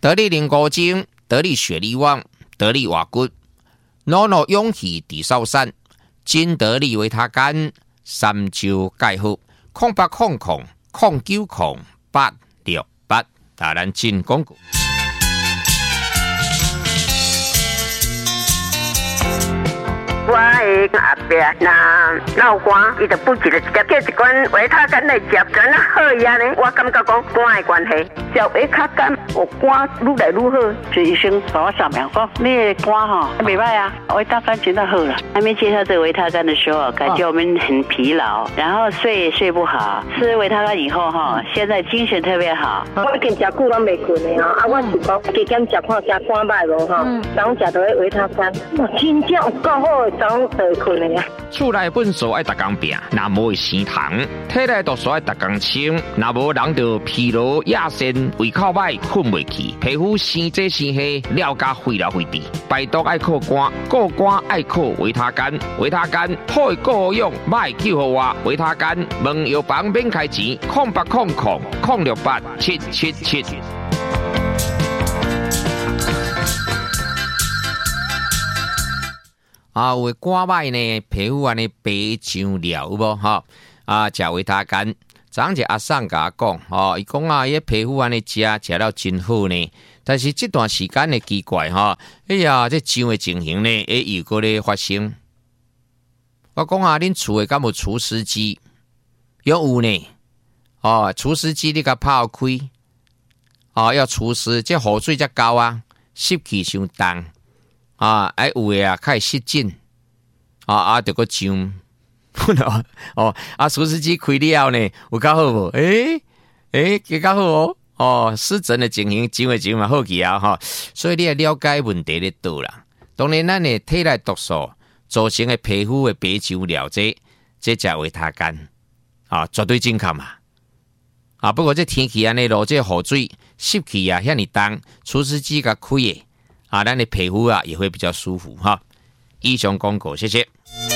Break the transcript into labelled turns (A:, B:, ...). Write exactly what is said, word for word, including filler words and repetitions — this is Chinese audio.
A: 得力灵骨精，得力雪力旺，得力瓦骨，脑脑勇气地少山，金得力维他干，三招介好，空八空空空九空八六八，大咱进广告。
B: 我的阿伯那闹肝，伊就不记得直接叫一罐维他干来食，怎啊好呀呢？我感觉讲肝的关系，食维他干，我肝愈来愈好。就医生帮我扫描讲，你的肝哈袂歹啊，维他干真的好了。
C: 还没介绍这个维他干的时候，感觉我们很疲劳，然后睡也睡不好。吃维他干以后哈，现在精神特别好。
B: 我已经食久拢袂困的啊，啊，我是讲加减食看食肝歹无哈，然后食到维他干，哇，真正有够好的。
A: 厝内本素爱逐工拼，若无会生糖；体内毒素爱逐工清，若无人就疲劳、亚肾、胃口歹、困袂去，皮肤生这生黑，了加废了废滴。排毒爱靠肝，顾肝爱靠维他干，维他干好的够好用，歹救好我。维他干问药房免开钱，空八空空空六八七七七。啊，有肝歹呢，皮肤安尼白像料有无哈？啊，食维他干，昨昏一阿送甲我讲，吼，伊讲啊，伊皮肤安尼食食了真好呢。但是这段时间的奇怪哈，哎呀，这痒的情形呢，会又搁咧发生。我讲啊，恁厝诶敢有除湿机？有有呢。哦，除湿机你甲泡开，哦，要除湿，这雨水才够啊，湿气伤重。啊，哎有诶啊，开始失禁，啊啊，着个痒，哦，啊，除湿机开了呢，有较好无？诶、欸、诶，几、欸、较好哦，哦，湿疹的情形，痒诶情嘛好去啊，哈，所以你要了解问题咧倒啦。当然，咱诶体内毒素造成诶皮肤诶白像了这，这食维他干，啊，绝对正确嘛。啊，不过这天气安尼落这雨水湿气啊，遐尼重，除湿机甲开诶。啊，咱的皮肤啊也会比较舒服哈。以上广告，谢谢。